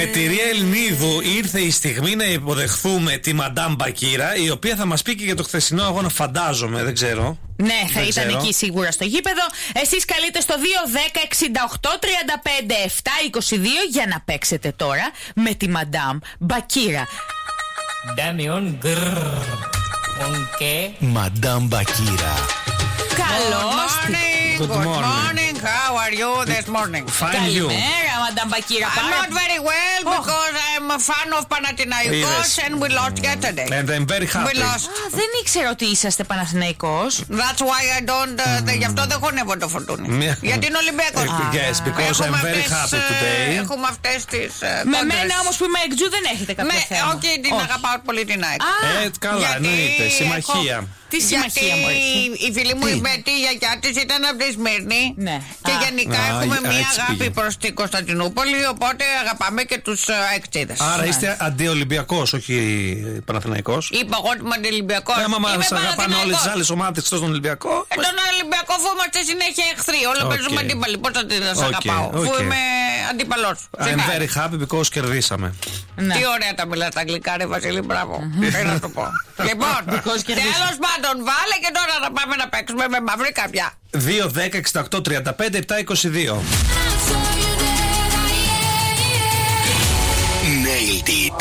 Με τη Ρία Ελληνίδου ήρθε η στιγμή να υποδεχθούμε τη Μαντάμ Μπακύρα, η οποία θα μας πει και για το χθεσινό αγώνα, φαντάζομαι, δεν ξέρω. Ναι, θα ήταν εκεί σίγουρα στο γήπεδο. Εσείς καλείτε στο 210-68-35-7-22 για να παίξετε τώρα με τη Μαντάμ Μπακύρα. Ντάνιον Μαντάμ Μπακύρα. Καλώς. Good morning. How are you this morning? Fine, you. Καλημέρα, Μαντάμ Μπακύρα. I'm not very well because I'm a fan of Panathinaikos and we lost yesterday. And I'm very We happy. lost. Δεν ήξερα ότι είσαστε Παναθηναϊκός. That's why I don't. Γι' αυτό δεν χωνεύω το Φορτούνι. Γιατί είναι Ολυμπιακός. Yes, because I'm very happy today. Έχουμε αυτές τις. Με μένα όμως που είμαι εκτζού δεν έχετε κάποιο θέμα. Όχι, την αγαπάω πολύ την ΑΕΚ. Καλά, εννοείται. Συμμαχία. Τι συμμαχία μου Γιατί η φίλη μου η Μπέτη, η γιαγιά της ήταν από τη Σμύρνη. Ναι. Και γενικά έχουμε μια έτσι αγάπη πήγε. προς την Κωνσταντινούπολη, οπότε αγαπάμε και τους εξίδες. Άρα είστε αντιολυμπιακός, όχι Παναθηναϊκός. Είπα εγώ ότι είμαι αντιολυμπιακός. Άμα μας Είμαι αγαπάνε όλες τις Παναθηναϊκός. άλλες ομάδες εκτός τον Ολυμπιακό. Τον Ολυμπιακό αφού είμαστε συνέχεια εχθροί. Όλα παίζουμε αντίπαλοι. Πώς θα την αγαπάω, αφού είμαι αντίπαλος. I'm very happy because κερδίσαμε. Ναι. Τι ωραία τα μιλάς τα αγγλικά, ρε Βασίλη, μπράβο. Τι να το πω. Λοιπόν, τέλος πάντων, βάλε και τώρα να πάμε να παίξουμε με μαύρη καρδιά. 2-10-68-35-7-22. Nailed it.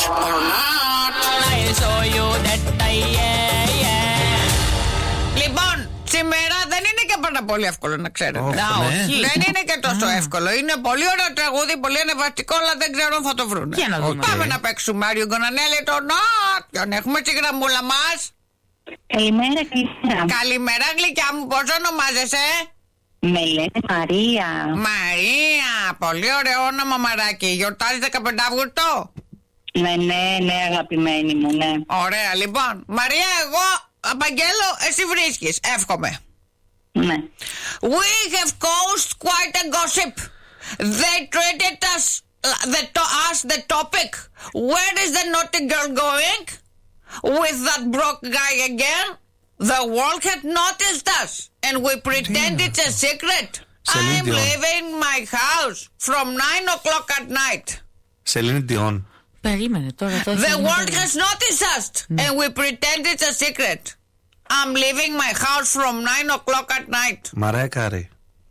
Λοιπόν, σήμερα δεν είναι και πάρα πολύ εύκολο να ξέρετε. Όχι. Δεν είναι και τόσο εύκολο. Είναι πολύ ωραίο τραγούδι, πολύ ανεβαστικό, αλλά δεν ξέρω αν θα το βρουν. Για να δούμε. Πάμε να παίξουμε. Άριο Γκονανέλη, τον ποιον έχουμε στη γραμμούλα μας. Καλημέρα, καλημέρα. Καλημέρα, γλυκιά μου, πώς ονομάζεσαι? Με λένε Μαρία. Μαρία, πολύ ωραίο όνομα, μαράκι. Γιορτάζει 15 Αύγουστο. Ναι, αγαπημένη μου, ναι. Ωραία, λοιπόν. Μαρία, εγώ απαγγέλω, εσύ βρίσκεις. Εύχομαι. Ναι. We have caused quite a gossip. They treated us the topic. Where is the naughty girl going? With that broke guy again? The world had noticed us, and we pretend it's a secret. I'm leaving my house from 9 o'clock at night. Celine Dion. Περίμενε τώρα. The world has noticed us, and we pretend it's a secret. I'm leaving my house from 9 o'clock at night. Mariah Carey.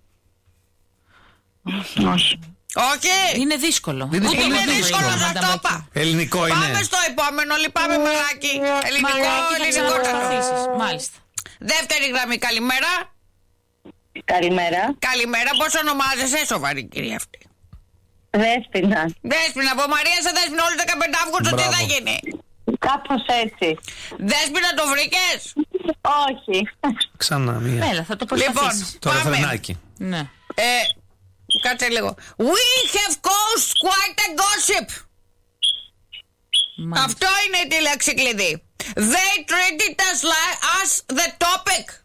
Όχι. Όχι. Είναι δύσκολο. Είναι δύσκολο, σας το είπα. Ελληνικό είναι. Πάμε στο επόμενο, λυπάμαι μαράκι. Ελληνικό. Μάλιστα. Δεύτερη γραμμή, καλημέρα. Καλημέρα. Καλημέρα, πώς ονομάζεσαι, σοβαρή κυρία αυτή? Δέσποινα. Δέσποινα, από Μαρία σε Δέσποινα, όλους 15 Αύγουστο, τι θα γίνει? Κάπως έτσι. Δέσποινα, το βρήκες? Όχι. Ξανά μία. Έλα, θα το Λοιπόν, προσπαθήσεις. Το πάμε. ρεφρενάκι. Ναι. Κάτσε λίγο. We have caused quite a gossip. Μάλιστα. Αυτό είναι τη λέξη κλειδί. They treated us like the topic.